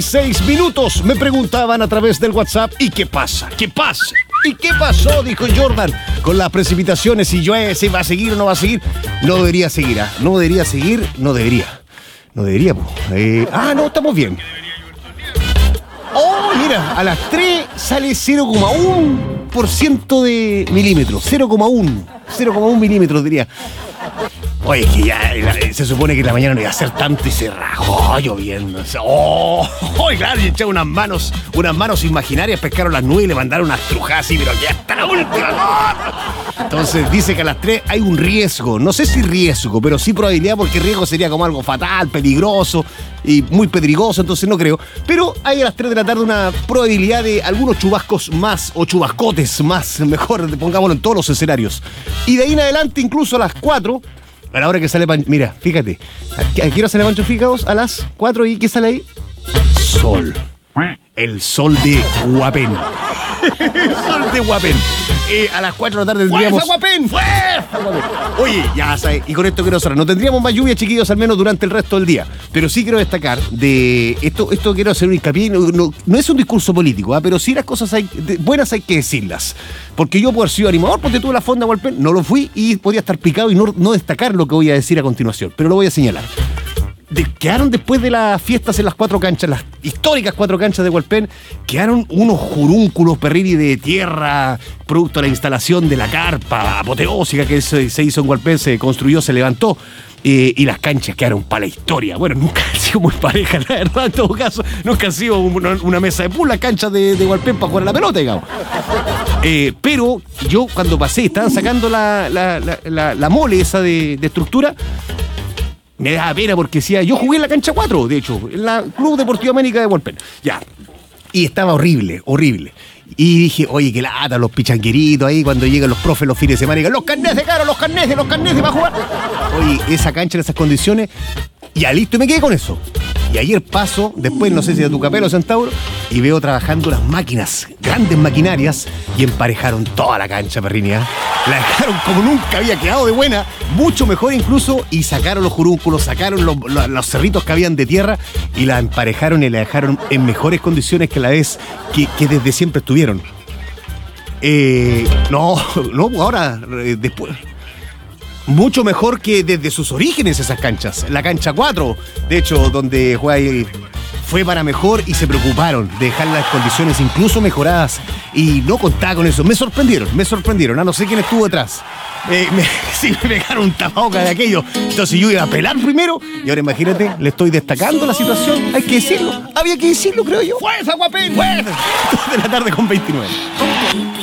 6 minutos me preguntaban a través del WhatsApp. ¿Y qué pasa? ¿Qué pasa? ¿Y qué pasó? Dijo Jordan con las precipitaciones. Si llueve, ¿se va a seguir o no va a seguir? No debería seguir, ¿ah? No debería seguir, no debería. No debería, po. No, estamos bien. Oh, mira, a las 3 sale 0,1% de milímetros. 0,1 milímetros, diría. Oye, que ya se supone que en la mañana no iba a ser tanto y se rajó lloviendo. Claro, y echaron unas manos imaginarias, pescaron las nubes y le mandaron unas trujadas así, pero que hasta la última. ¡No! Entonces dice que a las 3 hay un riesgo. No sé si riesgo, pero sí probabilidad, porque riesgo sería como algo fatal, peligroso y muy pedregoso, entonces no creo. Pero hay a las 3 de la tarde una probabilidad de algunos chubascos más o chubascotes más, mejor, pongámoslo en todos los escenarios. Y de ahí en adelante, incluso a las 4, a la hora que sale Pancho, mira, fíjate, ¿a qué hora sale Pancho Fijaos? A las 4, ¿y qué sale ahí? Sol. El sol de Huapén. El sol de Huapén. A las 4 de la tarde tendríamos... ¡Fuerza, Huapén! ¡Fuerza, Huapén! Oye, ya sabes, y con esto quiero cerrar. No tendríamos más lluvia, chiquillos, al menos durante el resto del día. Pero sí quiero destacar de... Esto quiero hacer un hincapié. No es un discurso político, pero sí las cosas buenas hay que decirlas. Porque yo puedo haber sido animador, porque tuve la fonda Hualpén, no lo fui y podría estar picado y no destacar lo que voy a decir a continuación. Pero lo voy a señalar. Quedaron después de las fiestas en las 4 canchas, las históricas 4 canchas de Hualpén, quedaron unos jurúnculos, perrini de tierra, producto de la instalación de la carpa apoteósica que se hizo en Hualpén, se construyó, se levantó, y las canchas quedaron para la historia. Bueno, nunca han sido muy parejas, la verdad, en todo caso, nunca han sido una mesa de pool las canchas de Hualpén para jugar a la pelota, digamos. Pero yo cuando pasé, estaban sacando la mole esa de estructura. Me daba pena porque decía, yo jugué en la cancha 4, de hecho, en la Club Deportivo América de Hualpén. Ya. Y estaba horrible. Y dije, oye, qué lata, los pichangueritos ahí, cuando llegan los profes los fines de semana y digan, los carnés de caro, los carnés para jugar. Oye, esa cancha en esas condiciones, ya listo, y me quedé con eso. Y ayer paso, después, no sé si de Tucapel o Centauro, y veo trabajando las máquinas, grandes maquinarias, y emparejaron toda la cancha, perrini, ¿eh? La dejaron como nunca había quedado de buena, mucho mejor incluso, y sacaron los jurúnculos, sacaron los cerritos que habían de tierra, y la emparejaron y la dejaron en mejores condiciones que la vez que desde siempre estuvieron. Ahora, después... Mucho mejor que desde sus orígenes esas canchas. La cancha 4, de hecho, donde juega fue para mejor y se preocuparon de dejar las condiciones incluso mejoradas. Y no contaba con eso. Me sorprendieron. No sé quién estuvo detrás. Me pegaron un tapaboca de aquello. Entonces yo iba a pelar primero. Y ahora imagínate, le estoy destacando la situación. Hay que decirlo. Había que decirlo, creo yo. ¡Fuerza, Huapén! ¡Fuerza! 2 de la tarde con 29.